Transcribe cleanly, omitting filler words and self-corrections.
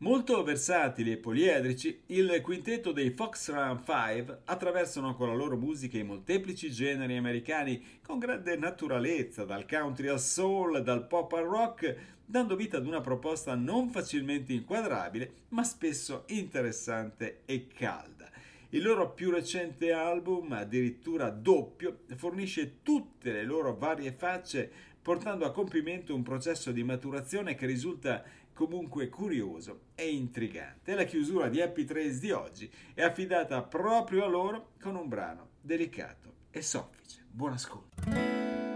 Molto versatili e poliedrici, il quintetto dei Fox Run 5 attraversano con la loro musica i molteplici generi americani con grande naturalezza, dal country al soul, dal pop al rock, dando vita ad una proposta non facilmente inquadrabile, ma spesso interessante e calda. Il loro più recente album, addirittura doppio, fornisce tutte le loro varie facce, portando a compimento un processo di maturazione che risulta comunque curioso e intrigante. La chiusura di Happy Trails di oggi è affidata proprio a loro con un brano delicato e soffice. Buon ascolto.